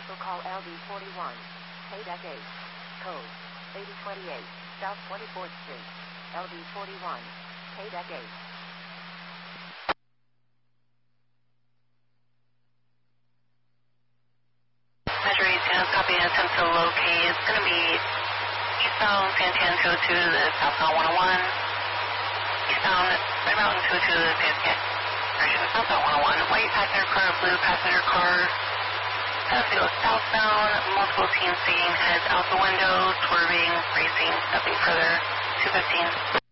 also call LD41. KDEC 8. Code 8028, South 24th Street. LD41. KDEC 8. Measure 18, copy and attempt to locate. It's going to be eastbound Santan 202 to the southbound 101. Eastbound Red Mountain 202 to the southbound 101. White passenger car, blue passenger car. As it goes southbound, multiple teams seeing heads out the window, swerving, racing, nothing further. 215.